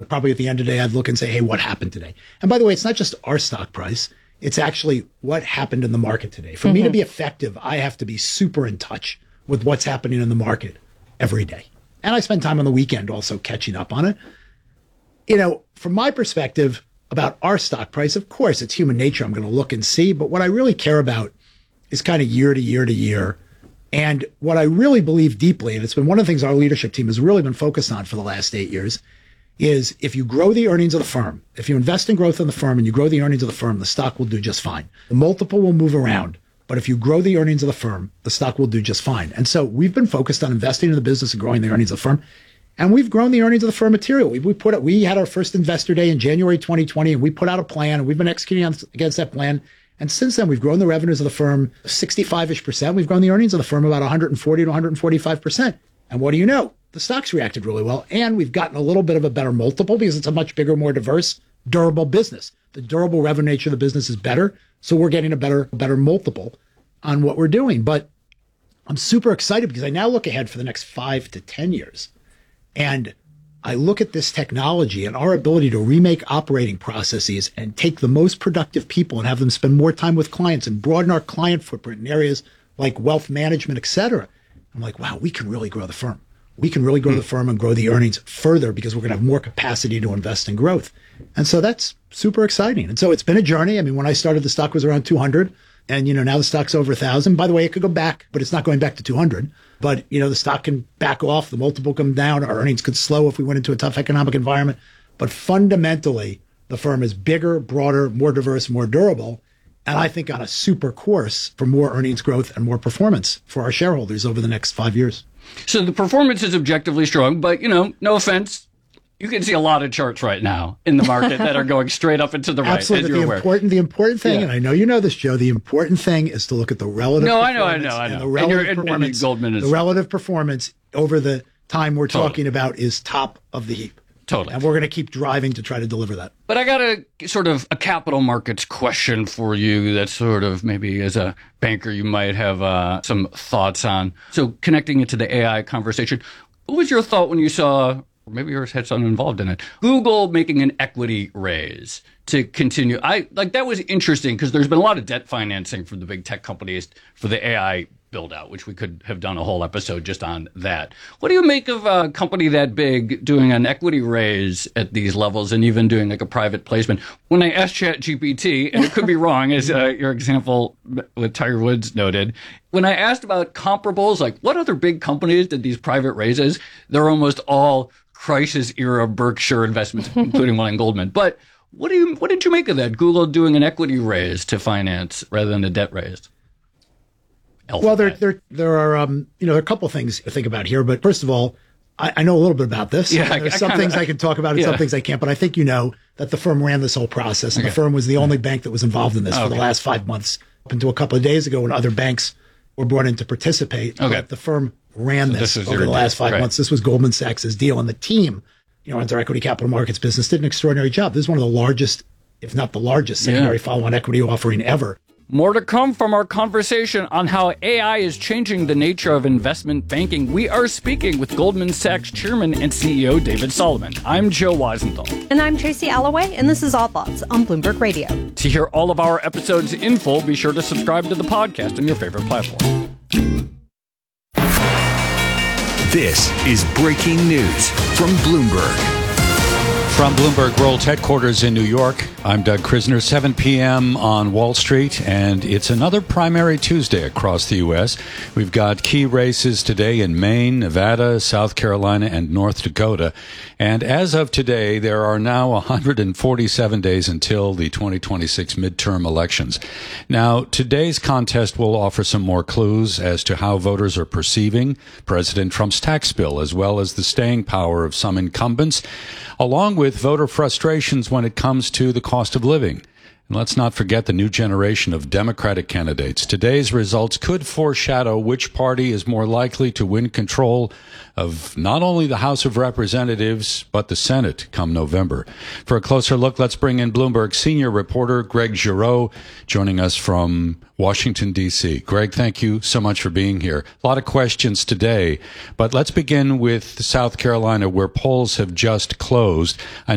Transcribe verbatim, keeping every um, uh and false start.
probably at the end of the day, I'd look and say, hey, what happened today? And by the way, it's not just our stock price. It's actually what happened in the market today. For mm-hmm. me to be effective, I have to be super in touch with what's happening in the market every day. And I spend time on the weekend also catching up on it. You know, from my perspective about our stock price, of course, it's human nature. I'm going to look and see. But what I really care about is kind of year to year to year. And what I really believe deeply, and it's been one of the things our leadership team has really been focused on for the last eight years, is if you grow the earnings of the firm, if you invest in growth in the firm and you grow the earnings of the firm, the stock will do just fine. The multiple will move around. But if you grow the earnings of the firm, the stock will do just fine. And so we've been focused on investing in the business and growing the earnings of the firm. And we've grown the earnings of the firm materially. We, we put it, we had our first investor day in January twenty twenty, and we put out a plan, and we've been executing on, against that plan. And since then, we've grown the revenues of the firm sixty-five-ish percent. We've grown the earnings of the firm about one hundred forty to one hundred forty-five percent. And what do you know? The stock's reacted really well. And we've gotten a little bit of a better multiple because it's a much bigger, more diverse, durable business. The durable revenue nature of the business is better. So we're getting a better, better multiple on what we're doing. But I'm super excited because I now look ahead for the next five to ten years. And I look at this technology and our ability to remake operating processes and take the most productive people and have them spend more time with clients and broaden our client footprint in areas like wealth management, et cetera. I'm like, wow, we can really grow the firm. We can really grow the firm and grow the earnings further because we're going to have more capacity to invest in growth. And so that's super exciting. And so it's been a journey. I mean, when I started, the stock was around two hundred. And, you know, now the stock's over one thousand. By the way, it could go back, but it's not going back to two hundred. But, you know, the stock can back off. The multiple come down. Our earnings could slow if we went into a tough economic environment. But fundamentally, the firm is bigger, broader, more diverse, more durable. And I think on a super course for more earnings growth and more performance for our shareholders over the next five years. So the performance is objectively strong, but, you know, no offense. You can see a lot of charts right now in the market that are going straight up and to the right. Absolutely. As you're the aware. important, the important thing, Yeah. and I know you know this, Joe, the important thing is to look at the relative No, I performance. know, I know, I know. And the And relative you're- and- and performance, Goldman is- the relative performance over the time we're Totally. talking about is top of the heap. Totally. And we're going to keep driving to try to deliver that. But I got a sort of a capital markets question for you that sort of maybe as a banker you might have uh, some thoughts on. So connecting it to the A I conversation, what was your thought when you saw, or maybe yours had someone involved in it, Google making an equity raise to continue? I like that was interesting because there's been a lot of debt financing from the big tech companies for the A I build out, which we could have done a whole episode just on that. What do you make of a company that big doing an equity raise at these levels and even doing like a private placement? When I asked ChatGPT, and it could be wrong, as uh, your example with Tiger Woods noted, when I asked about comparables, like what other big companies did these private raises, they're almost all crisis era Berkshire investments, including one in Goldman. But what do you what did you make of that? Google doing an equity raise to finance rather than a debt raise? Alphabet. Well, there, there, there are, um, you know, there are a couple of things to think about here. But first of all, I, I know a little bit about this. Yeah, There's I, I some kinda, things I can talk about and yeah. some things I can't. But I think you know that the firm ran this whole process, and Okay. the firm was the only bank that was involved in this Oh, for the okay. last five months, up until a couple of days ago when other banks were brought in to participate. Okay. But the firm ran So this, this is over your the last deal, five right. months. This was Goldman Sachs' deal, and the team, you know, runs our equity capital markets business, did an extraordinary job. This is one of the largest, if not the largest, secondary Yeah. follow-on equity offering ever. More to come from our conversation on how A I is changing the nature of investment banking. We are speaking with Goldman Sachs Chairman and C E O David Solomon. I'm Joe Weisenthal. And I'm Tracy Alloway, and this is All Thoughts on Bloomberg Radio. To hear all of our episodes in full, be sure to subscribe to the podcast on your favorite platform. This is breaking news from Bloomberg. From Bloomberg World Headquarters in New York, I'm Doug Krisner, seven p.m. on Wall Street, and it's another primary Tuesday across the U S. We've got key races today in Maine, Nevada, South Carolina, and North Dakota. And as of today, there are now one hundred forty-seven days until the twenty twenty-six midterm elections. Now, today's contest will offer some more clues as to how voters are perceiving President Trump's tax bill, as well as the staying power of some incumbents, along with voter frustrations when it comes to the cost of living. And let's not forget the new generation of Democratic candidates. Today's results could foreshadow which party is more likely to win control of not only the House of Representatives, but the Senate come November. For a closer look, let's bring in Bloomberg senior reporter Greg Giraud, joining us from Washington, D C. Greg, thank you so much for being here. A lot of questions today, but let's begin with South Carolina, where polls have just closed. I